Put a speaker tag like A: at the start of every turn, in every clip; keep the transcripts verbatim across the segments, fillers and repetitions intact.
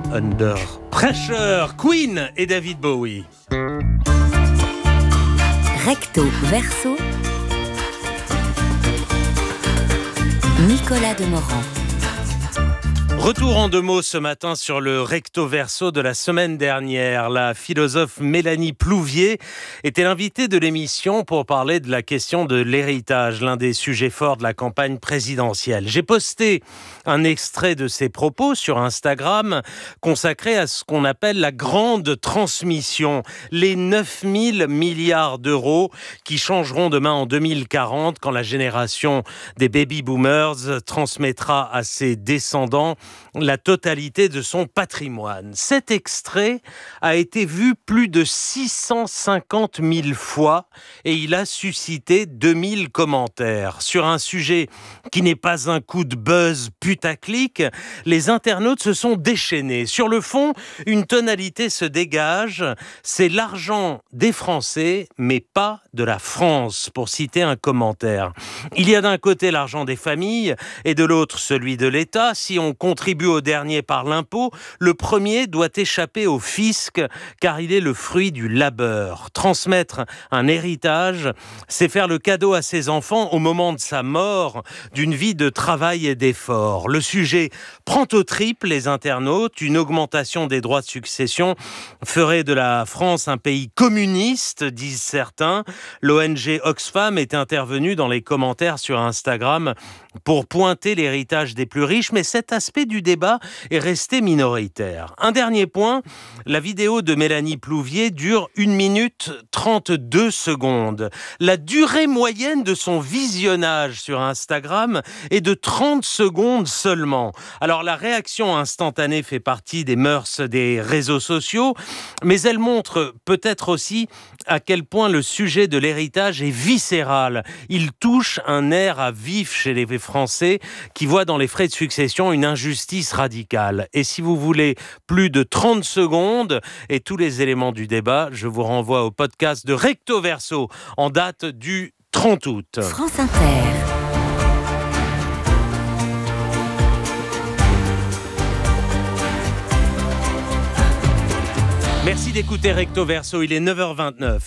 A: Under Pressure, Queen et David Bowie.
B: Recto verso, Nicolas Demorand.
A: Retour en deux mots ce matin sur le recto verso de la semaine dernière. La philosophe Mélanie Plouvier était l'invitée de l'émission pour parler de la question de l'héritage, l'un des sujets forts de la campagne présidentielle. J'ai posté un extrait de ses propos sur Instagram consacré à ce qu'on appelle la grande transmission, les neuf mille milliards d'euros qui changeront demain en deux mille quarante quand la génération des baby boomers transmettra à ses descendants la totalité de son patrimoine. Cet extrait a été vu plus de six cent cinquante mille fois et il a suscité deux mille commentaires. Sur un sujet qui n'est pas un coup de buzz putaclic, les internautes se sont déchaînés. Sur le fond, une tonalité se dégage, c'est l'argent des Français, mais pas de la France, pour citer un commentaire. Il y a d'un côté l'argent des familles et de l'autre celui de l'État. Si on contribue au dernier par l'impôt, le premier doit échapper au fisc car il est le fruit du labeur. Transmettre un héritage, c'est faire le cadeau à ses enfants au moment de sa mort d'une vie de travail et d'effort. Le sujet prend au triple les internautes. Une augmentation des droits de succession ferait de la France un pays communiste, disent certains. L'O N G Oxfam est intervenue dans les commentaires sur Instagram pour pointer l'héritage des plus riches, mais cet aspect du débat est resté minoritaire. Un dernier point, la vidéo de Mélanie Plouvier dure une minute trente-deux secondes. La durée moyenne de son visionnage sur Instagram est de trente secondes seulement. Alors la réaction instantanée fait partie des mœurs des réseaux sociaux, mais elle montre peut-être aussi à quel point le sujet de l'héritage est viscéral. Il touche un nerf à vif chez les Français qui voient dans les frais de succession une injustice radicale. Et si vous voulez plus de trente secondes et tous les éléments du débat, je vous renvoie au podcast de Recto Verso en date du trente août.
B: France Inter.
A: Merci d'écouter Recto Verso, il est neuf heures vingt-neuf.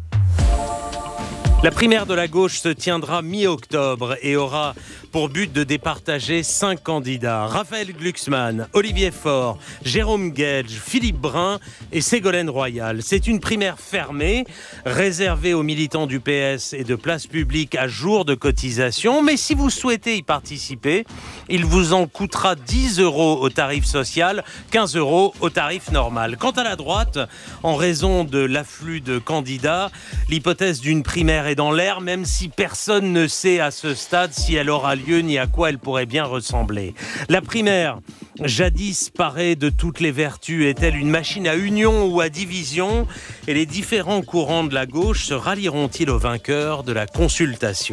A: La primaire de la gauche se tiendra mi-octobre et aura pour but de départager cinq candidats. Raphaël Glucksmann, Olivier Faure, Jérôme Guedj, Philippe Brun et Ségolène Royal. C'est une primaire fermée, réservée aux militants du P S et de Place Publique à jour de cotisation. Mais si vous souhaitez y participer, il vous en coûtera dix euros au tarif social, quinze euros au tarif normal. Quant à la droite, en raison de l'afflux de candidats, l'hypothèse d'une primaire est dans l'air, même si personne ne sait à ce stade si elle aura lieu ni à quoi elle pourrait bien ressembler. La primaire, jadis parée de toutes les vertus, est-elle une machine à union ou à division? Et les différents courants de la gauche se rallieront-ils au vainqueur de la consultation?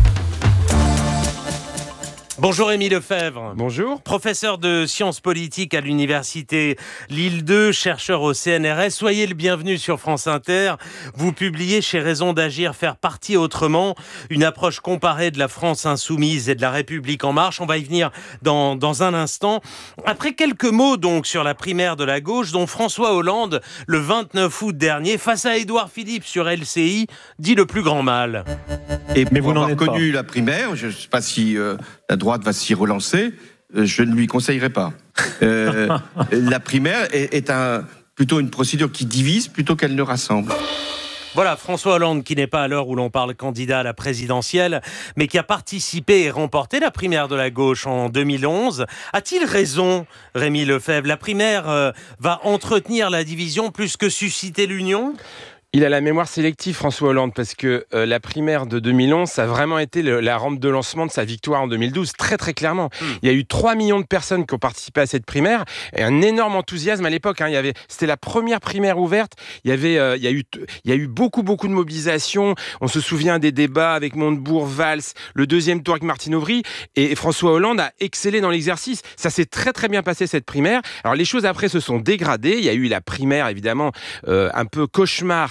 A: Bonjour Émile Lefebvre.
C: Bonjour.
A: Professeur de sciences politiques à l'université Lille deux, chercheur au C N R S. Soyez le bienvenu sur France Inter. Vous publiez chez Raison d'Agir Faire Parti Autrement, une approche comparée de la France insoumise et de la République En Marche. On va y venir dans, dans un instant. Après quelques mots donc sur la primaire de la gauche, dont François Hollande, le vingt-neuf août dernier, face à Édouard Philippe sur L C I, dit le plus grand mal.
D: Et mais vous n'avez pas connu la primaire, je ne sais pas si euh, la droite va s'y relancer, euh, je ne lui conseillerais pas. Euh, la primaire est, est un, plutôt une procédure qui divise plutôt qu'elle ne rassemble.
A: Voilà, François Hollande, qui n'est pas à l'heure où l'on parle candidat à la présidentielle, mais qui a participé et remporté la primaire de la gauche en deux mille onze. A-t-il raison, Rémi Lefebvre? La primaire euh, va entretenir la division plus que susciter l'union ?
C: Il a la mémoire sélective, François Hollande, parce que euh, la primaire de deux mille onze, ça a vraiment été le, la rampe de lancement de sa victoire en deux mille douze, très très clairement. Mmh. Il y a eu trois millions de personnes qui ont participé à cette primaire, et un énorme enthousiasme à l'époque. Hein. Il y avait, c'était la première primaire ouverte, il y, avait, euh, il, y a eu, il y a eu beaucoup beaucoup de mobilisation. On se souvient des débats avec Montebourg, Valls, le deuxième tour avec Martine Aubry, et François Hollande a excellé dans l'exercice. Ça s'est très très bien passé cette primaire. Alors les choses après se sont dégradées, il y a eu la primaire évidemment euh, un peu cauchemar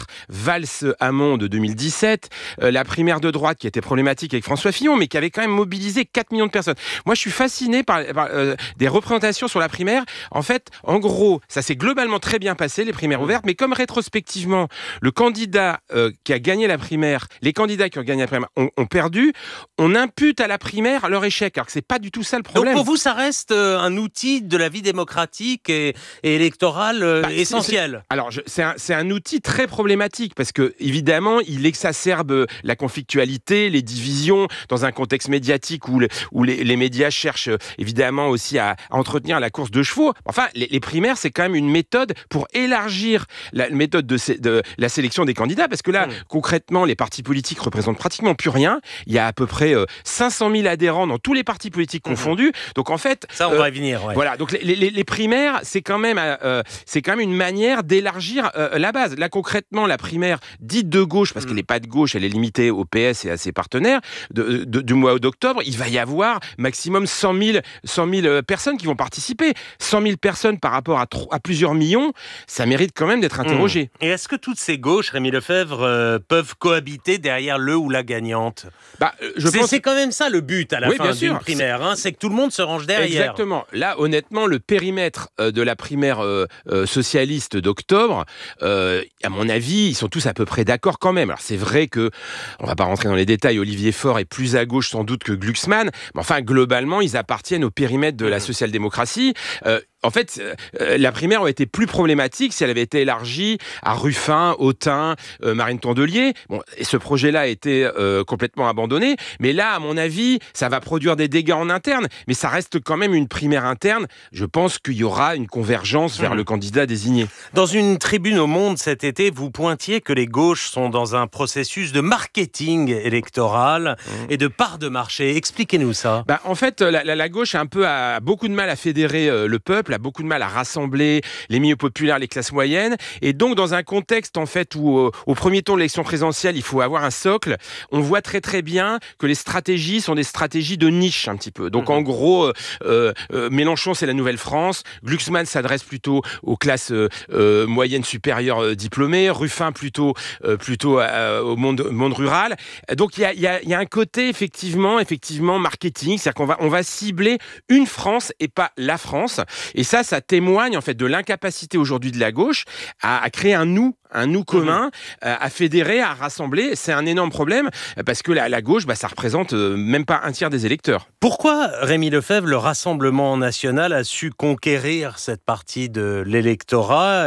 C: Valls-Hamon de deux mille dix-sept, euh, la primaire de droite qui était problématique avec François Fillon, mais qui avait quand même mobilisé quatre millions de personnes. Moi, je suis fasciné par, par euh, des représentations sur la primaire. En fait, en gros, ça s'est globalement très bien passé, les primaires ouvertes, mais comme rétrospectivement, le candidat euh, qui a gagné la primaire, les candidats qui ont gagné la primaire ont, ont perdu, on impute à la primaire leur échec, alors que c'est pas du tout ça le problème.
A: Donc pour vous, ça reste euh, un outil de la vie démocratique et, et électorale euh, bah, essentiel.
C: C'est, c'est, alors, je, c'est, un, c'est un outil très problématique parce que, évidemment, il exacerbe la conflictualité, les divisions dans un contexte médiatique où, le, où les, les médias cherchent évidemment aussi à, à entretenir la course de chevaux. Enfin, les, les primaires, c'est quand même une méthode pour élargir la méthode de, de la sélection des candidats parce que là, mmh. concrètement, les partis politiques représentent pratiquement plus rien. Il y a à peu près euh, cinq cent mille adhérents dans tous les partis politiques mmh. confondus. Donc en fait,
A: ça, on euh, va y venir. Ouais.
C: Voilà. Donc les, les, les primaires, c'est quand même, euh, c'est quand même une manière d'élargir euh, la base. Là, concrètement, la primaire dite de gauche, parce mmh. qu'elle n'est pas de gauche, elle est limitée au P S et à ses partenaires, de, de, du mois d'octobre, il va y avoir maximum cent mille personnes qui vont participer. cent mille personnes par rapport à, tro- à plusieurs millions, ça mérite quand même d'être interrogé.
A: Mmh. Et est-ce que toutes ces gauches, Rémi Lefebvre, euh, peuvent cohabiter derrière le ou la gagnante ?
C: bah, je
A: c'est,
C: pense...
A: c'est quand même ça le but à la
C: oui,
A: fin d'une
C: sûr.
A: primaire, hein, c'est que tout le monde se range derrière.
C: Exactement. Là, honnêtement, le périmètre euh, de la primaire euh, euh, socialiste d'octobre, euh, à mon avis, ils sont tous à peu près d'accord quand même. Alors c'est vrai que, on va pas rentrer dans les détails, Olivier Faure est plus à gauche sans doute que Glucksmann, mais enfin globalement, ils appartiennent au périmètre de la social-démocratie. Euh, En fait, euh, la primaire aurait été plus problématique si elle avait été élargie à Ruffin, Autain, euh, Marine Tondelier. Bon, et ce projet-là a été euh, complètement abandonné. Mais là, à mon avis, ça va produire des dégâts en interne. Mais ça reste quand même une primaire interne. Je pense qu'il y aura une convergence vers mmh. le candidat désigné.
A: Dans une tribune au Monde cet été, vous pointiez que les gauches sont dans un processus de marketing électoral mmh. et de part de marché. Expliquez-nous ça.
C: Bah, en fait, la, la, la gauche a un peu a beaucoup de mal à fédérer euh, le peuple, a beaucoup de mal à rassembler les milieux populaires, les classes moyennes. Et donc, dans un contexte, en fait, où euh, au premier tour de l'élection présidentielle, il faut avoir un socle, on voit très très bien que les stratégies sont des stratégies de niche, un petit peu. Donc, mmh. en gros, euh, euh, Mélenchon, c'est la Nouvelle-France. Glucksmann s'adresse plutôt aux classes euh, euh, moyennes supérieures euh, diplômées. Ruffin, plutôt, euh, plutôt euh, au monde, monde rural. Donc, il y a, y, a, y a un côté, effectivement, effectivement marketing. C'est-à-dire qu'on va, on va cibler une France et pas la France. Et ça, ça témoigne en fait de l'incapacité aujourd'hui de la gauche à, à créer un nous, un nous commun, mmh. à fédérer, à rassembler. C'est un énorme problème parce que la, la gauche, bah, ça représente euh, même pas un tiers des électeurs.
A: Pourquoi, Rémi Lefebvre, le Rassemblement national a su conquérir cette partie de l'électorat ?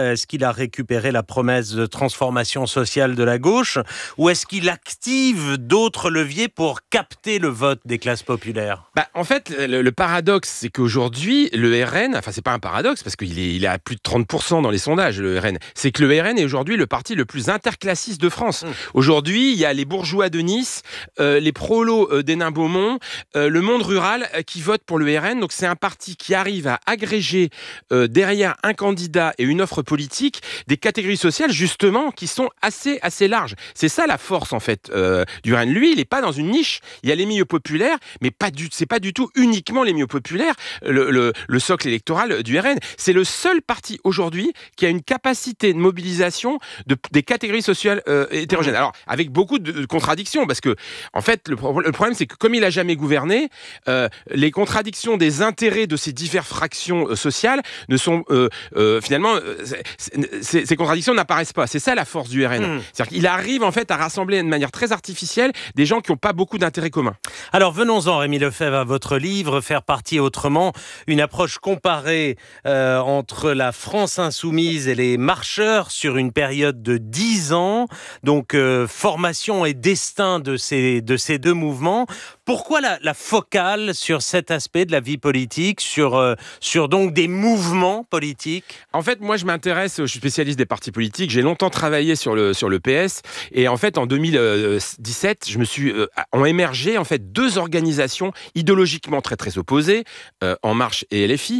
A: Est-ce qu'il a récupéré la promesse de transformation sociale de la gauche ou est-ce qu'il active d'autres leviers pour capter le vote des classes populaires ?
C: Bah, en fait, le, le paradoxe, c'est qu'aujourd'hui, le R N, enfin c'est pas un paradoxe parce qu'il est, il est à plus de trente pour cent dans les sondages, le R N, c'est que le R N est aujourd'hui le parti le plus interclassiste de France. Mmh. Aujourd'hui, il y a les bourgeois de Nice, euh, les prolos euh, d'Hénin-Beaumont, euh, le monde rural euh, qui votent pour le R N. Donc c'est un parti qui arrive à agréger euh, derrière un candidat et une offre politique des catégories sociales justement qui sont assez assez larges. C'est ça la force en fait euh, du R N. Lui, il n'est pas dans une niche. Il y a les milieux populaires, mais pas du, c'est pas du tout uniquement les milieux populaires. Le, le, le socle électoral du R N, c'est le seul parti aujourd'hui qui a une capacité de mobilisation de, des catégories sociales euh, hétérogènes. Alors, avec beaucoup de, de contradictions, parce que, en fait, le, pro- le problème, c'est que comme il n'a jamais gouverné, euh, les contradictions des intérêts de ces diverses fractions euh, sociales ne sont, euh, euh, finalement, euh, c'est, c'est, ces contradictions n'apparaissent pas. C'est ça la force du R N. Mmh. C'est-à-dire qu'il arrive, en fait, à rassembler de manière très artificielle des gens qui n'ont pas beaucoup d'intérêts communs.
A: Alors, venons-en, Rémi Lefebvre, à votre livre, Faire partie autrement, une approche comparée euh, entre la France insoumise et les marcheurs sur une période de dix ans, donc euh, formation et destin de ces, de ces deux mouvements. Pourquoi la, la focale sur cet aspect de la vie politique, sur, euh, sur donc des mouvements politiques ?
C: En fait, moi, je m'intéresse, je suis spécialiste des partis politiques, j'ai longtemps travaillé sur le, sur le P S, et en fait, en deux mille dix-sept, je me suis, euh, ont émergé en fait deux organisations idéologiquement très très opposées, euh, En Marche et L F I, mais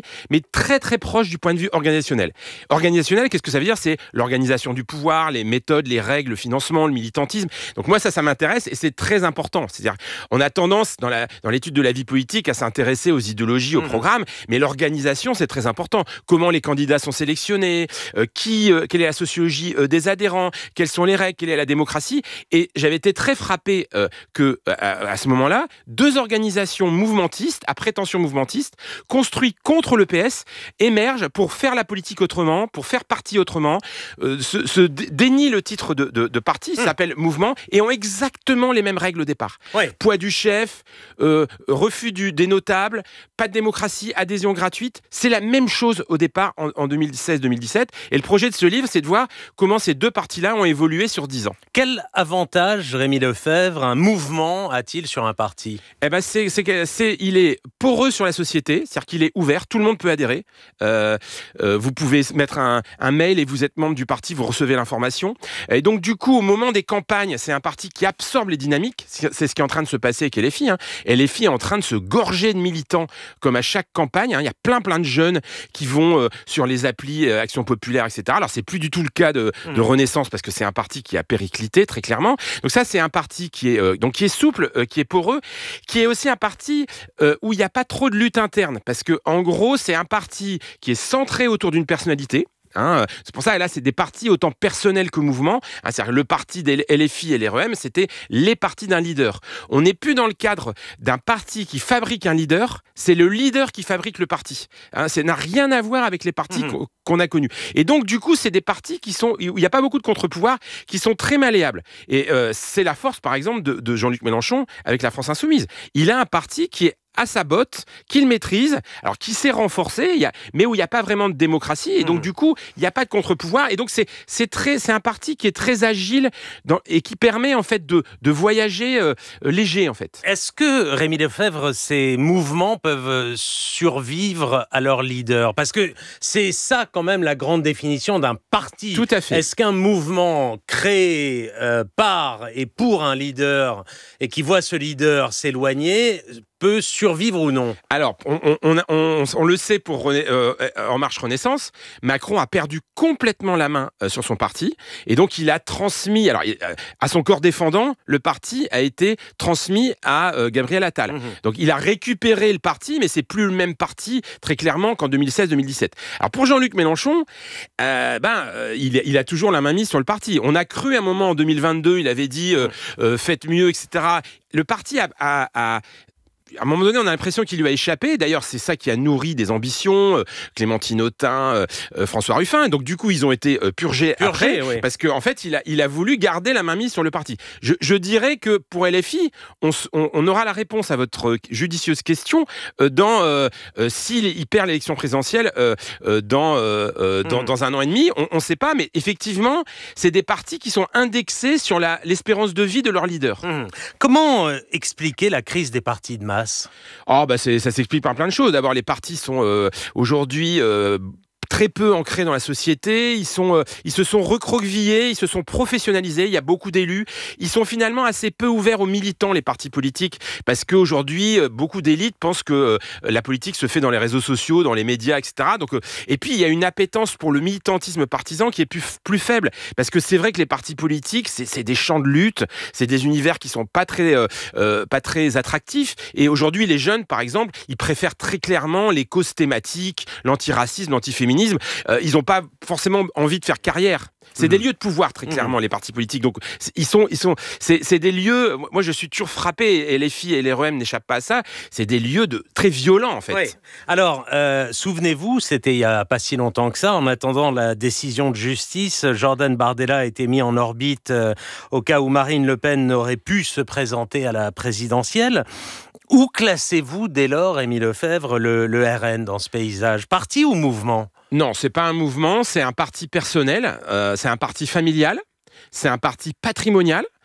C: très très proche du point de vue organisationnel. Organisationnel, qu'est-ce que ça veut dire ? C'est l'organisation du pouvoir, les méthodes, les règles, le financement, le militantisme. Donc moi, ça, ça m'intéresse et c'est très important. C'est-à-dire, on a tendance, dans, la, dans l'étude de la vie politique, à s'intéresser aux idéologies, aux mmh. programmes, mais l'organisation, c'est très important. Comment les candidats sont sélectionnés, euh, qui, euh, quelle est la sociologie euh, des adhérents, quelles sont les règles, quelle est la démocratie. Et j'avais été très frappé euh, que, à, à ce moment-là, deux organisations mouvementistes, à prétention mouvmentiste, construites contre le P S, émergent pour faire la politique autrement, pour faire parti autrement, euh, se, se dénient le titre de, de, de parti, ça mmh. s'appelle mouvement, et ont exactement les mêmes règles au départ. Ouais. Poids du chef, euh, refus du, des notables, pas de démocratie, adhésion gratuite. C'est la même chose au départ en, en deux mille seize deux mille dix-sept. Et le projet de ce livre, c'est de voir comment ces deux partis-là ont évolué sur dix ans.
A: Quel avantage, Rémi Lefebvre, un mouvement a-t-il sur un parti ?
C: Eh ben c'est, c'est, c'est, il est poreux sur la société, c'est-à-dire qu'il est ouvert, tout le monde peut adhérer. Euh, euh, vous pouvez mettre un, un mail et vous êtes membre du parti, vous recevez l'information. Et donc du coup, au moment des campagnes, c'est un parti qui absorbe les dynamiques. C'est ce qui est en train de se passer avec L F I. Hein. L F I est en train de se gorger de militants, comme à chaque campagne. Hein. Il y a plein plein de jeunes qui vont euh, sur les applis euh, Action Populaire, et cetera. Alors c'est plus du tout le cas de, mmh. de Renaissance parce que c'est un parti qui a périclité très clairement. Donc ça, c'est un parti qui est euh, donc qui est souple, euh, qui est poreux, qui est aussi un parti euh, où il n'y a pas trop de lutte interne parce que en gros, c'est un parti qui est centré autour d'une personnalité. Hein, c'est pour ça, là, c'est des partis autant personnels que mouvements. Hein, c'est-à-dire le parti des L F I et l'R E M, c'était les partis d'un leader. On n'est plus dans le cadre d'un parti qui fabrique un leader, c'est le leader qui fabrique le parti. Hein, ça n'a rien à voir avec les partis mmh. qu'on a connus. Et donc, du coup, c'est des partis qui sont, où il n'y a pas beaucoup de contre-pouvoirs, qui sont très malléables. Et euh, c'est la force, par exemple, de, de Jean-Luc Mélenchon avec la France Insoumise. Il a un parti qui est à sa botte, qu'il maîtrise, alors qui s'est renforcé, il y a, mais où il n'y a pas vraiment de démocratie, et donc mmh. du coup, il n'y a pas de contre-pouvoir, et donc c'est, c'est, très, c'est un parti qui est très agile dans, et qui permet en fait de, de voyager euh, léger en fait.
A: Est-ce que, Rémi Lefebvre, ces mouvements peuvent survivre à leur leader ? Parce que c'est ça quand même la grande définition d'un parti.
C: Tout à fait.
A: Est-ce qu'un mouvement créé euh, par et pour un leader, et qui voit ce leader s'éloigner, peut survivre ou non ?
C: Alors, on, on, on, on, on le sait pour René, euh, En Marche Renaissance, Macron a perdu complètement la main euh, sur son parti, et donc il a transmis, alors à son corps défendant, le parti a été transmis à euh, Gabriel Attal. Mmh. Donc il a récupéré le parti, mais c'est plus le même parti, très clairement, qu'en deux mille seize deux mille dix-sept. Alors pour Jean-Luc Mélenchon, euh, ben, euh, il, il a toujours la main mise sur le parti. On a cru à un moment, en deux mille vingt-deux, il avait dit euh, euh, « faites mieux », et cetera. Le parti a... a, a à un moment donné, on a l'impression qu'il lui a échappé. D'ailleurs, c'est ça qui a nourri des ambitions. Euh, Clémentine Autain, euh, euh, François Ruffin. Donc, du coup, ils ont été euh, purgés, purgés après. Oui. Parce qu'en en fait, il a, il a voulu garder la mainmise sur le parti. Je, je dirais que pour L F I, on, on, on aura la réponse à votre judicieuse question euh, dans euh, euh, s'il perd l'élection présidentielle euh, euh, dans, euh, dans, mmh. dans un an et demi. On ne sait pas, mais effectivement, c'est des partis qui sont indexés sur la, l'espérance de vie de leur leader.
A: Mmh. Comment euh, expliquer la crise des partis de masse ?
C: Oh, bah c'est, ça s'explique par plein de choses. D'abord, les partis sont euh, aujourd'hui... Euh, très peu ancrés dans la société, ils, sont, euh, ils se sont recroquevillés, ils se sont professionnalisés, il y a beaucoup d'élus, ils sont finalement assez peu ouverts aux militants, les partis politiques, parce qu'aujourd'hui, euh, beaucoup d'élites pensent que euh, la politique se fait dans les réseaux sociaux, dans les médias, et cetera. Donc, euh, et puis, il y a une appétence pour le militantisme partisan qui est plus, plus faible, parce que c'est vrai que les partis politiques, c'est, c'est des champs de lutte, c'est des univers qui sont pas très, euh, euh, pas très attractifs, et aujourd'hui, les jeunes, par exemple, ils préfèrent très clairement les causes thématiques, l'antiracisme, l'antiféminisme. Euh, ils n'ont pas forcément envie de faire carrière. C'est mmh. des lieux de pouvoir, très clairement, mmh. les partis politiques. Donc, ils sont, ils sont, c'est, c'est des lieux... Moi, je suis toujours frappé, et les filles et les R E M n'échappent pas à ça, c'est des lieux de, très violents, en fait.
A: Oui. Alors, euh, souvenez-vous, c'était il n'y a pas si longtemps que ça, en attendant la décision de justice, Jordan Bardella a été mis en orbite euh, au cas où Marine Le Pen n'aurait pu se présenter à la présidentielle. Où classez-vous dès lors, Rémi Lefebvre, le, le R N dans ce paysage ? Parti ou mouvement ?
C: Non, c'est pas un mouvement, c'est un parti personnel, euh, c'est un parti familial, c'est un parti patrimonial.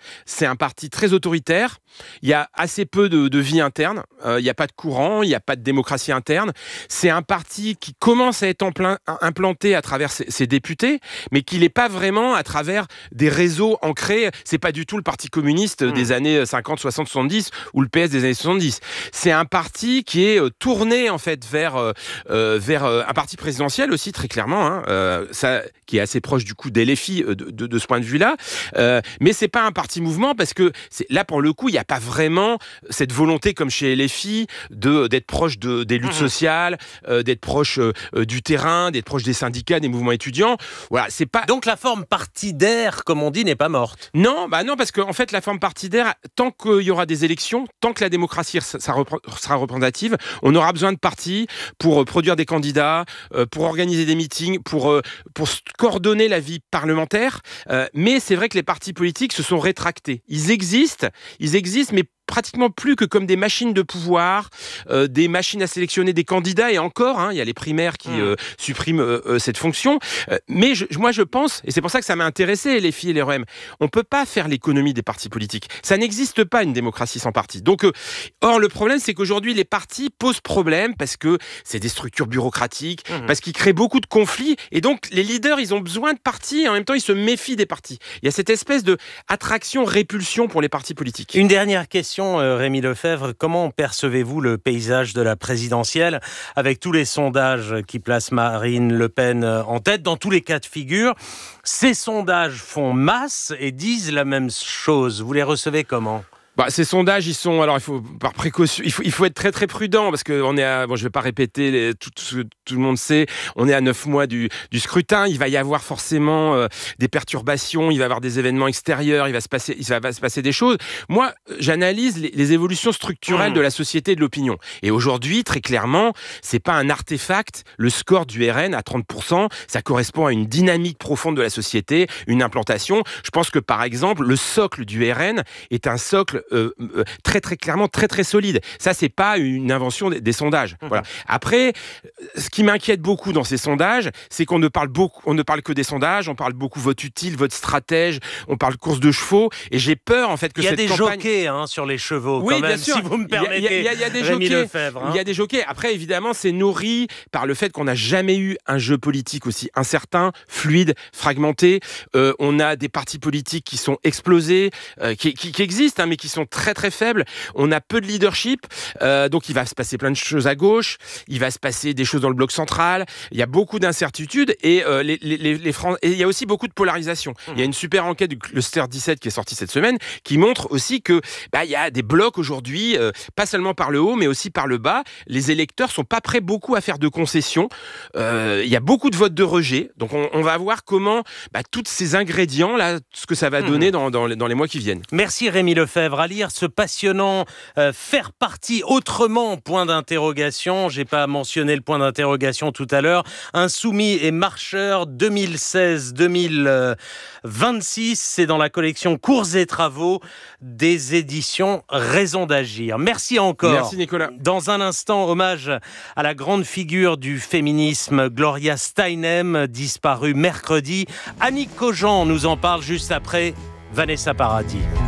C: c'est un parti très autoritaire. Il y a assez peu de, de vie interne. Euh, il n'y a pas de courant, il n'y a pas de démocratie interne. C'est un parti qui commence à être en plein, implanté à travers ses, ses députés, mais qui n'est pas vraiment à travers des réseaux ancrés. C'est pas du tout le Parti communiste mmh. des années cinquante, soixante, soixante-dix ou le P S des années soixante-dix. C'est un parti qui est tourné en fait vers euh, vers un parti présidentiel aussi très clairement, hein, euh, ça qui est assez proche du coup des L F I de, de, de ce point de vue-là. Euh, mais c'est pas un parti mouvement parce que c'est, là pour le coup il n'y a pas vraiment cette volonté comme chez L F I de d'être proche de, des luttes mmh. sociales, euh, d'être proche euh, du terrain, d'être proche des syndicats, des mouvements étudiants. Voilà, c'est pas.
A: Donc la forme partidaire, comme on dit, n'est pas morte.
C: Non, bah non, parce qu'en en fait la forme partidaire, tant qu'il y aura des élections, tant que la démocratie sera représentative, on aura besoin de partis pour euh, produire des candidats, euh, pour organiser des meetings, pour euh, pour coordonner la vie parlementaire. Euh, mais c'est vrai que les partis politiques se sont rétractés. Ils existent, ils existent, mais pratiquement plus que comme des machines de pouvoir, euh, des machines à sélectionner des candidats, et encore, hein, il y a les primaires qui euh, suppriment euh, euh, cette fonction. Euh, mais je, moi, je pense, et c'est pour ça que ça m'a intéressé, les filles et les R E M, on ne peut pas faire l'économie des partis politiques. Ça n'existe pas, une démocratie sans parti. Donc, euh, or, le problème, c'est qu'aujourd'hui, les partis posent problème parce que c'est des structures bureaucratiques, mmh. parce qu'ils créent beaucoup de conflits, et donc les leaders, ils ont besoin de partis, et en même temps, ils se méfient des partis. Il y a cette espèce de attraction-répulsion pour les partis politiques.
A: Une dernière question. Rémi Lefebvre, comment percevez-vous le paysage de la présidentielle avec tous les sondages qui placent Marine Le Pen en tête dans tous les cas de figure? Ces sondages font masse et disent la même chose. Vous les recevez comment ?
C: Bah, ces sondages, ils sont, alors il faut par précaution, il faut, il faut être très très prudent parce que on est à, bon, je vais pas répéter les, tout ce que tout le monde sait, on est à neuf mois du, du scrutin, il va y avoir forcément euh, des perturbations, il va y avoir des événements extérieurs, il va se passer, il va, va se passer des choses. Moi, j'analyse les, les évolutions structurelles mmh. de la société et de l'opinion. Et aujourd'hui, très clairement, c'est pas un artefact. Le score du R N à trente pour cent, ça correspond à une dynamique profonde de la société, une implantation. Je pense que par exemple, le socle du R N est un socle Euh, euh, très très clairement très très solide. Ça, c'est pas une invention des, des sondages. Mmh. Voilà. Après, ce qui m'inquiète beaucoup dans ces sondages, c'est qu'on ne parle beaucoup, on ne parle que des sondages. On parle beaucoup vote utile, vote stratège. On parle course de chevaux. Et j'ai peur en fait que cette campagne.
A: Il y a des jockeys hein, sur les chevaux.
C: Oui,
A: quand même,
C: bien sûr.
A: Si vous me permettez.
C: Il y a, il y a, il y a des
A: Rémi
C: jockeys.
A: Lefebvre, hein.
C: Il y a des jockeys. Après, évidemment, c'est nourri par le fait qu'on n'a jamais eu un jeu politique aussi incertain, fluide, fragmenté. Euh, on a des partis politiques qui sont explosés, euh, qui, qui, qui existent, hein, mais qui sont très très faibles. On a peu de leadership, euh, donc il va se passer plein de choses à gauche, il va se passer des choses dans le bloc central, il y a beaucoup d'incertitudes et, euh, les, les, les, les Fran- et il y a aussi beaucoup de polarisation. Mmh. Il y a une super enquête du Cluster dix-sept qui est sortie cette semaine qui montre aussi que bah, il y a des blocs aujourd'hui, euh, pas seulement par le haut mais aussi par le bas. Les électeurs sont pas prêts beaucoup à faire de concessions. Euh, il y a beaucoup de votes de rejet, donc on, on va voir comment bah, tous ces ingrédients là, ce que ça va donner mmh. dans, dans, les, dans les mois qui viennent.
A: Merci Rémi Lefebvre. À lire ce passionnant euh, faire partie autrement, point d'interrogation. J'ai pas mentionné le point d'interrogation tout à l'heure. Insoumis et marcheurs deux mille seize deux mille vingt-six, c'est dans la collection Cours et Travaux des éditions Raison d'agir. Merci encore.
C: Merci Nicolas.
A: Dans un instant, hommage à la grande figure du féminisme, Gloria Steinem, disparue mercredi. Annick Cogent nous en parle juste après Vanessa Paradis.